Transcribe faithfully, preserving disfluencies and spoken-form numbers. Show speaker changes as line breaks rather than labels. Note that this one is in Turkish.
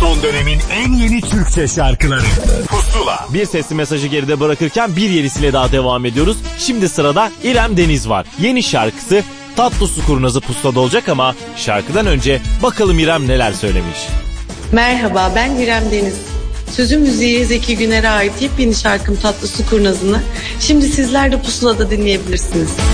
Son dönemin en yeni Türkçe şarkıları Pusula.
Bir sesli mesajı geride bırakırken bir yenisiyle daha devam ediyoruz. Şimdi sırada İrem Deniz var. Yeni şarkısı Tatlı Su Kurnazı Pusula'da olacak ama şarkıdan önce bakalım İrem neler söylemiş.
Merhaba, ben İrem Deniz. Sözü müziği Zeki Güner'e ait yepyeni şarkım Tatlı Su Kurnazı'nı şimdi sizler de Pusula'da dinleyebilirsiniz.